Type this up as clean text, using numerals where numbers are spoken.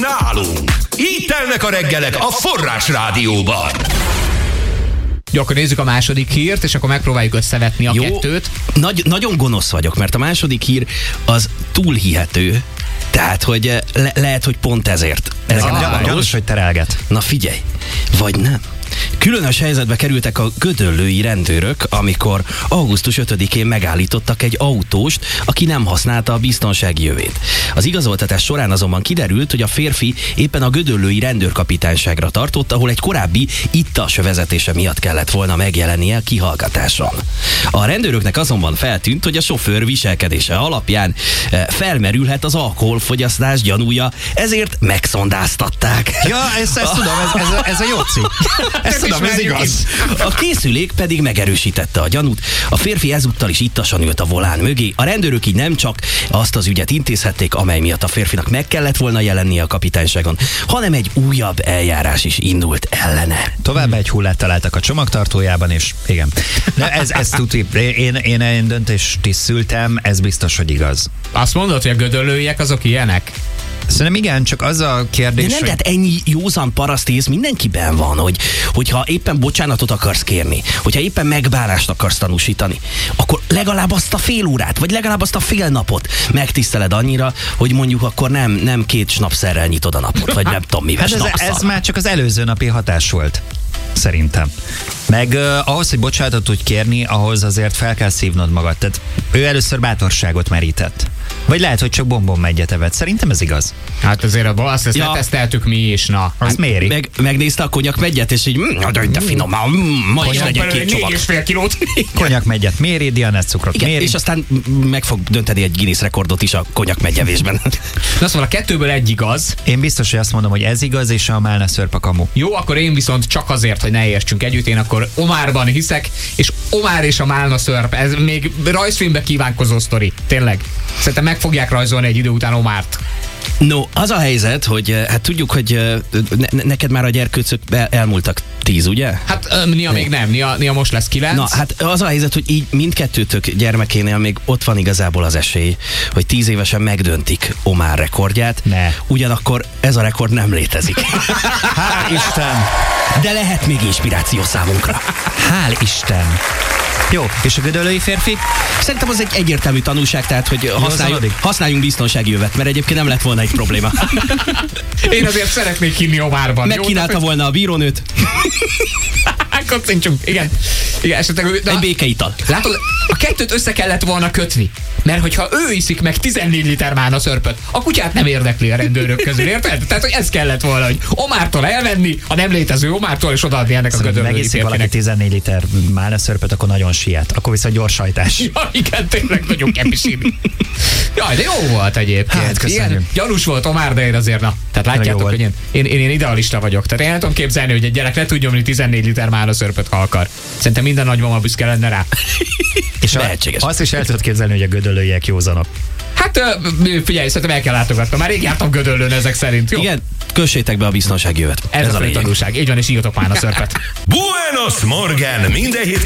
nálunk. Így telnek a reggelek a Forrás Rádióban. Jó, akkor nézzük a második hírt, és akkor megpróbáljuk összevetni a kettőt. Nagyon gonosz vagyok, mert a második hír az túl hihető. Tehát, hogy lehet, hogy pont ezért. Gyanús, hogy terelget. Na figyelj, vagy nem. Különös helyzetbe kerültek a gödöllői rendőrök, amikor augusztus 5-én megállítottak egy autóst, aki nem használta a biztonsági jövét. Az igazoltatás során azonban kiderült, hogy a férfi éppen a gödöllői rendőrkapitányságra tartott, ahol egy korábbi ittas vezetése miatt kellett volna megjelennie kihallgatáson. A rendőröknek azonban feltűnt, hogy a sofőr viselkedése alapján felmerülhet az alkoholfogyasztás gyanúja, ezért megszondáztatták. Ja, ezt tudom, ez a jóci. Ezt tudom, ez igaz. A készülék pedig megerősítette a gyanút. A férfi ezúttal is ittasan ült a volán mögé. A rendőrök így nem csak azt az ügyet intézhették, amely miatt a férfinak meg kellett volna jelennie a kapitányságon, hanem egy újabb eljárás is indult ellene. Tovább egy hullát találtak a csomagtartójában, és igen. De ez tuti. Én döntést is szültem, ez biztos, hogy igaz. Azt mondod, hogy a gödöllőiek azok ilyenek? Szerintem igen, csak az a kérdés, de nem, tehát ennyi józan parasztész mindenkiben van, hogyha éppen bocsánatot akarsz kérni, hogyha éppen megbánást akarsz tanúsítani, akkor legalább azt a fél órát, vagy legalább azt a fél napot megtiszteled annyira, hogy mondjuk akkor nem 2 snapszerrel nyitod a napot, vagy nem tudom mivel ez már csak az előző napi hatás volt. Szerintem. Meg ahhoz, hogy bocsánatot tudj kérni, ahhoz azért fel kell szívnod magad. Tehát ő először bátorságot merített. Vagy lehet, hogy csak bombonmeggyet evett. Szerintem ez igaz. Hát azért azt leteszteltük mi is, na. Azt méri. Megnézte a konyakmeggyet, és így, de finom, ma is legyen 2 csomag. 4,5 kilót. Konyakmeggyet méri, dianeszcukrot méri. És aztán meg fog dönteni egy Guinness rekordot is a konyakmeggyevésben. Na szóval a 2-ből 1 igaz. Én biztos, hogy azt mondom, hogy ez igaz, és a málna szörp a kamu. Jó, akkor én viszont csak azért, hogy ne értsünk együtt, én akkor Omárban hiszek, és Omár és a málna szörp, ez még rajzfilmbe kívánkozó sztori. Tényleg. Szerintem meg fogják rajzolni egy idő után Omárt. No, az a helyzet, hogy hát tudjuk, hogy neked már a gyerkőcök elmúltak 10, ugye? Hát Nia még nem, Nia most lesz 9. Na, hát az a helyzet, hogy így mindkettőtök gyermekénél még ott van igazából az esély, hogy 10 évesen megdöntik Omár rekordját. Ne. Ugyanakkor ez a rekord nem létezik. Hál' Isten! De lehet még inspiráció számunkra. Hál' Isten! Jó, és a gödöllői férfi? Szerintem az egy egyértelmű tanulság, tehát hogy használjunk biztonsági jövet, mert egyébként nem lett volna egy probléma. Én azért szeretnék hinni Omárban. Megkínálta volna a bírónőt. Kocincsunk, igen. Esetleg, egy békeital. Látod, a 2-t össze kellett volna kötni. Mert hogyha ő iszik meg 14 liter málna szörpöt, a kutyát nem érdekli a rendőrök közül, érted? Tehát, hogy ez kellett volna, hogy Omártól elvenni, a nem létező Omártól, és odaadni ennek a gödöllői megészik valaki férfinek. 14 liter málna szörpöt, akkor nagyon siet. Akkor viszont gyors sajtás. Ja, igen, tényleg nagyon kepisíni. Jaj, de jó volt egyébként. Hát, köszönjük. Igen, gyanús volt Omár, de én azért, na. Tehát látjátok, hogy én idealista vagyok. Tehát én nem tudom képzelni, hogy egy gyerek le tud nyomni 14 liter málna szörpöt, ha akar. Szerintem minden nagymama büszke lenne rá. És azt is el tudod képzelni, hogy a gödöllőiek józanok. Hát figyelj, szerintem el kell látogatnom. Már rég jártam Gödöllőn ezek szerint. Jó? Igen, kössétek be a biztonsági jövet. Ez a fő tanulság. Így van, és írjatok málna szörpet. Buenos Morgen! Minden hét